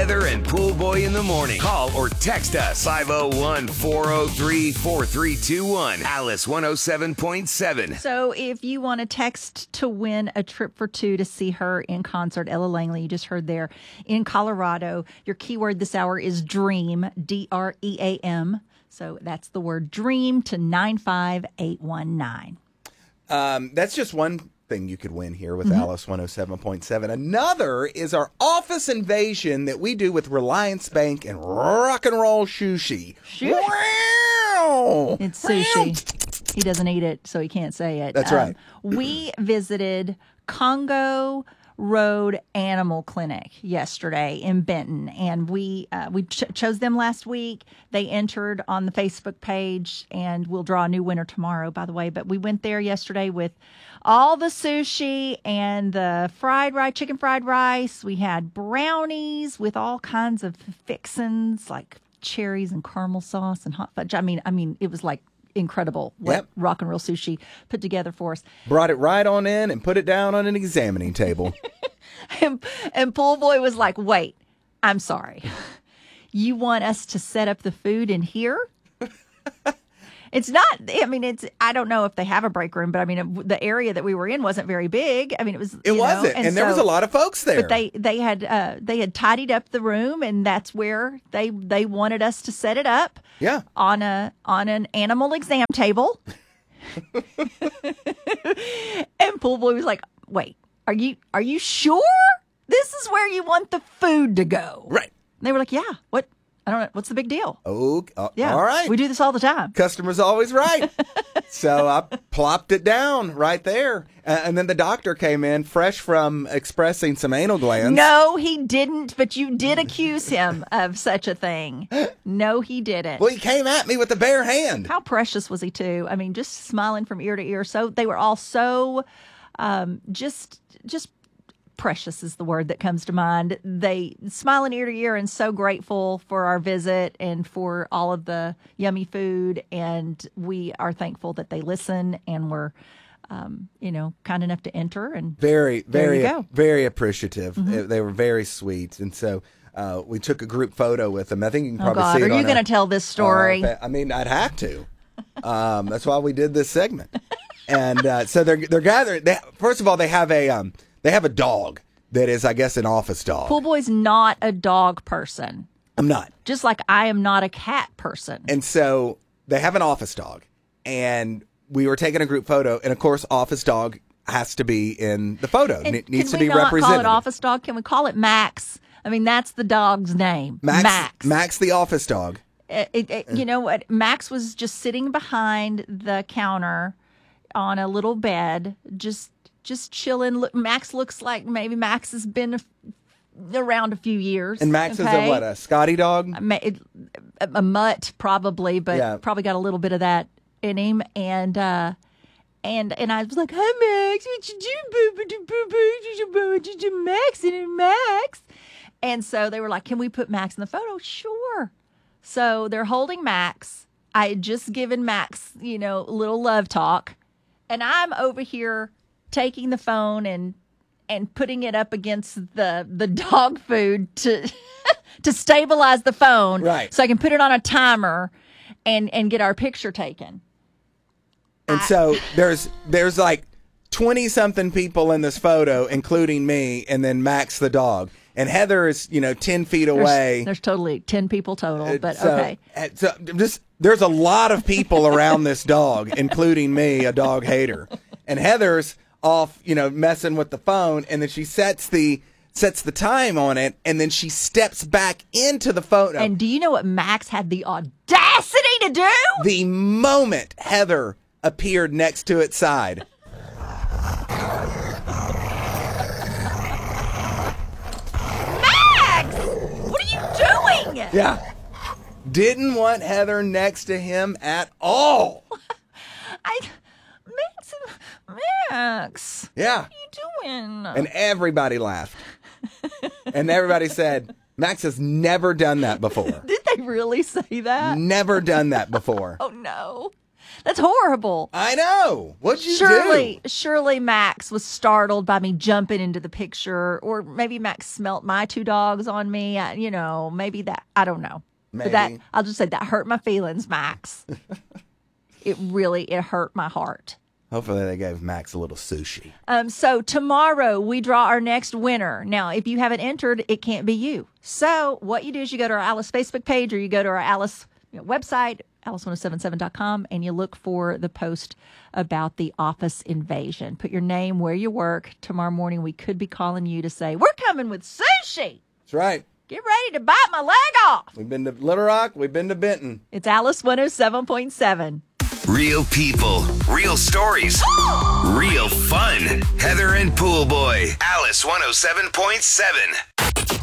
Heather and Pool Boy in the morning. Call or text us 501-403-4321. Alice 107.7. So if you want to text to win a trip for two to see her in concert, Ella Langley, you just heard there in Colorado, your keyword this hour is DREAM, DREAM. So that's the word DREAM to 95819. That's just one thing you could win here with Alice 107.7. Another is our office invasion that we do with Reliance Bank and Rock and Roll Sushi. Wow! It's sushi. He doesn't eat it, so he can't say it. That's right. We visited Congo Road Animal Clinic yesterday in Benton, and we chose them last week. They entered on the Facebook page, and we'll draw a new winner tomorrow, by the way. But we went there yesterday with all the sushi and the chicken fried rice. We had brownies with all kinds of fixins like cherries and caramel sauce and hot fudge. I mean, it was like incredible what Rock and Roll Sushi put together for us. Brought it right on in and put it down on an examining table. and Pool Boy was like, wait, I'm sorry. You want us to set up the food in here? It's not, I don't know if they have a break room, but the area that we were in wasn't very big. It wasn't. And there was a lot of folks there. But they had tidied up the room, and that's where they wanted us to set it up. Yeah. On an animal exam table. And Pool Boy was like, wait, are you sure this is where you want the food to go? Right. And they were like, yeah, what? I don't know. What's the big deal? Yeah. All right. We do this all the time. Customer's always right. So I plopped it down right there. And then the doctor came in fresh from expressing some anal glands. No, he didn't. But you did accuse him of such a thing. No, he didn't. Well, he came at me with a bare hand. How precious was he, too? Just smiling from ear to ear. So they were all so just precious is the word that comes to mind. They smiling ear to ear and so grateful for our visit and for all of the yummy food. And we are thankful that they listen and were, kind enough to enter. And very, very, very appreciative. Mm-hmm. They were very sweet. And so we took a group photo with them. I think you can probably see it. Are you going to tell this story? I'd have to. That's why we did this segment. And so they're gathering. First of all, they have a dog that is, I guess, an office dog. Pool Boy's not a dog person. I'm not. Just like I am not a cat person. And so they have an office dog. And we were taking a group photo. And, of course, office dog has to be in the photo. It needs to be represented. Can we not call it office dog? Can we call it Max? That's the dog's name. Max. Max the office dog. You know what? Max was just sitting behind the counter on a little bed, just chilling. Max looks like maybe Max has been around a few years. And Max is a Scotty dog? A mutt, probably, but probably got a little bit of that in him. And I was like, "Hi, Max, what you do, Max and Max?" And so they were like, "Can we put Max in the photo?" Sure. So they're holding Max. I had just given Max, a little love talk. And I'm over here taking the phone and putting it up against the dog food to to stabilize the phone, right? So I can put it on a timer and get our picture taken. And so there's like 20-something people in this photo, including me, and then Max the dog. And Heather is, 10 feet away. There's totally 10 people total, but okay. So there's a lot of people around this dog, including me, a dog hater. And Heather's off, messing with the phone, and then she sets the time on it, and then she steps back into the photo. And do you know what Max had the audacity to do? The moment Heather appeared next to its side. Yeah. Didn't want Heather next to him at all. Max. Yeah. What are you doing? And everybody laughed. And everybody said, Max has never done that before. Did they really say that? Never done that before. Oh, no. That's horrible. I know. What'd you Surely Max was startled by me jumping into the picture, or maybe Max smelt my 2 dogs on me. Maybe that. I don't know. Maybe. But I'll just say that hurt my feelings, Max. It hurt my heart. Hopefully they gave Max a little sushi. So tomorrow we draw our next winner. Now, if you haven't entered, it can't be you. So what you do is you go to our Alice Facebook page, or you go to our Alice website, alice1077.com, and you look for the post about the office invasion. Put your name, where you work. Tomorrow morning we could be calling you to say, we're coming with sushi. That's right. Get ready to bite my leg off. We've been to Little Rock. We've been to Benton. It's Alice 107.7. Real people, real stories, real fun. Heather and Pool Boy, Alice 107.7.